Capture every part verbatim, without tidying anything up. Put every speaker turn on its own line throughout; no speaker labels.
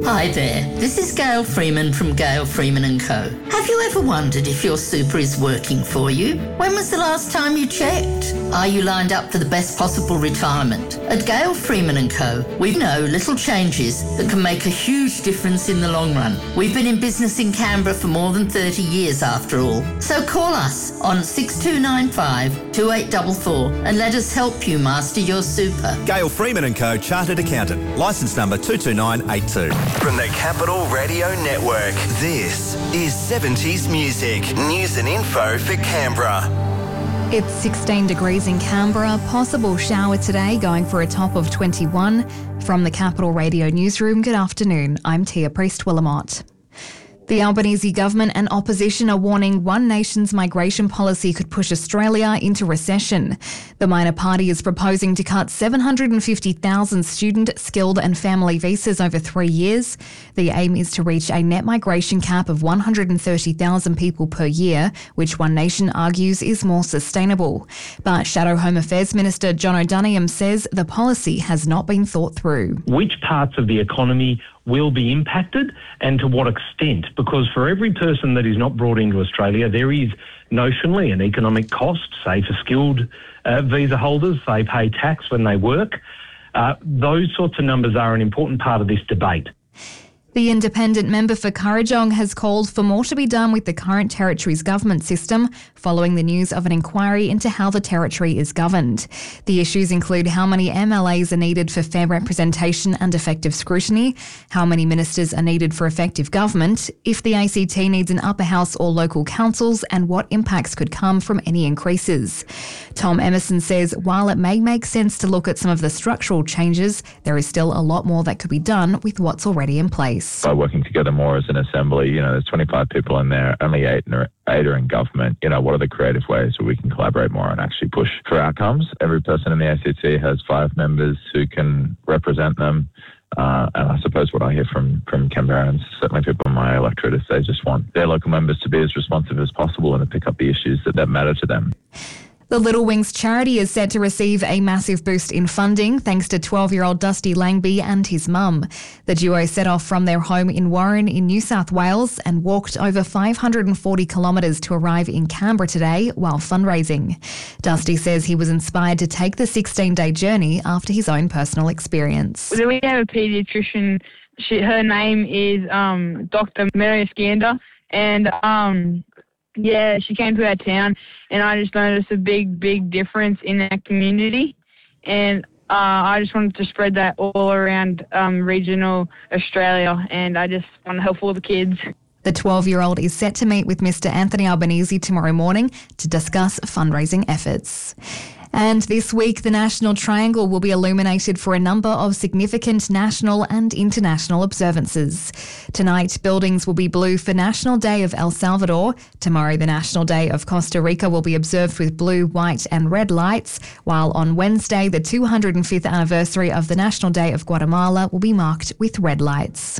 Hi there, this is Gail Freeman from Gail Freeman and Co. Have you ever wondered if your super is working for you? When was the last time you checked? Are you lined up for the best possible retirement? At Gail Freeman and Co, we know little changes that can make a huge difference in the long run. We've been in business in Canberra for more than thirty years after all. So call us on six two nine five, two eight four four and let us help you master your super.
Gail Freeman and Co, Chartered Accountant, licence number two two nine eight two.
From the Capital Radio Network, this is seventies Music, news and info for Canberra.
It's sixteen degrees in Canberra, possible shower today, going for a top of twenty-one. From the Capital Radio Newsroom, good afternoon, I'm Tia Priest-Willamott. The Albanese government and opposition are warning one nation's migration policy could push Australia into recession. The minor party is proposing to cut seven hundred fifty thousand student, skilled and family visas over three years. The aim is to reach a net migration cap of one hundred thirty thousand people per year, which One Nation argues is more sustainable. But Shadow Home Affairs Minister John O'Donoghue says the policy has not been thought through.
Which parts of the economy will be impacted and to what extent? Because for every person that is not brought into Australia, there is notionally an economic cost, say for skilled uh, visa holders, they pay tax when they work. Uh, those sorts of numbers are an important part of this debate.
The independent member for Kurrajong has called for more to be done with the current territory's government system following the news of an inquiry into how the territory is governed. The issues include how many M L As are needed for fair representation and effective scrutiny, how many ministers are needed for effective government, if the A C T needs an upper house or local councils, and what impacts could come from any increases. Tom Emerson says while it may make sense to look at some of the structural changes, there is still a lot more that could be done with what's already in place.
By working together more as an assembly, you know, there's twenty-five people in there, only eight, in, eight are in government. You know, what are the creative ways where we can collaborate more and actually push for outcomes? Every person in the A C T has five members who can represent them. Uh, and I suppose what I hear from, from Canberrans, certainly people in my electorate, is they just want their local members to be as responsive as possible and to pick up the issues that, that matter to them.
The Little Wings charity is set to receive a massive boost in funding thanks to twelve-year-old Dusty Langby and his mum. The duo set off from their home in Warren in New South Wales and walked over five hundred forty kilometres to arrive in Canberra today while fundraising. Dusty says he was inspired to take the sixteen-day journey after his own personal experience.
We have a paediatrician. She, her name is um, Doctor Mary Scander, and um, yeah, she came to our town, and I just noticed a big, big difference in our community. And uh, I just wanted to spread that all around um, regional Australia, and I just want to help all the kids.
The twelve-year-old is set to meet with Mister Anthony Albanese tomorrow morning to discuss fundraising efforts. And this week, the National Triangle will be illuminated for a number of significant national and international observances. Tonight, buildings will be blue for National Day of El Salvador. Tomorrow, the National Day of Costa Rica will be observed with blue, white and red lights, while on Wednesday, the two hundred fifth anniversary of the National Day of Guatemala will be marked with red lights.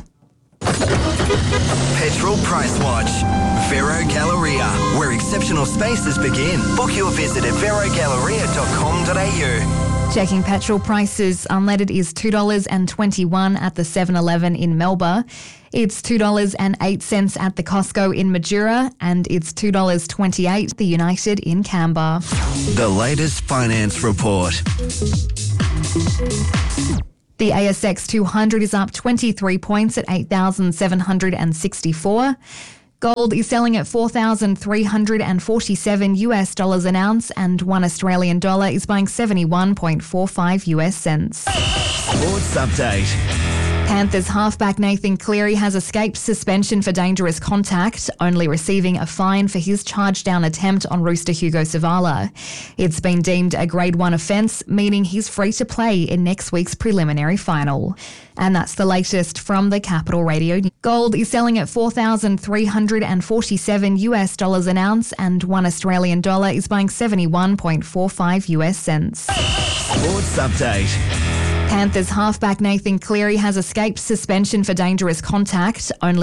Petrol Price Watch. Vero Galleria, where exceptional spaces begin. Book your visit at vero galleria dot com dot a u.
Checking petrol prices, unleaded is two dollars twenty-one at the seven eleven in Melbourne. It's two dollars eight cents at the Costco in Majura, and it's two dollars twenty-eight at the United in Canberra.
The latest finance report.
The A S X two hundred is up twenty-three points at eight thousand seven hundred sixty-four. Gold is selling at four thousand three hundred forty-seven US dollars an ounce, and one Australian dollar is buying seventy-one point four five US cents.
Sports update.
Panthers halfback Nathan Cleary has escaped suspension for dangerous contact, only receiving a fine for his charge down attempt on rooster Hugo Savala. It's been deemed a grade one offence, meaning he's free to play in next week's preliminary final. And that's the latest from the Capital Radio. Gold is selling at four thousand three hundred forty-seven US dollars an ounce, and one Australian dollar is buying seventy-one point four five US cents.
Sports update.
Panthers halfback Nathan Cleary has escaped suspension for dangerous contact, only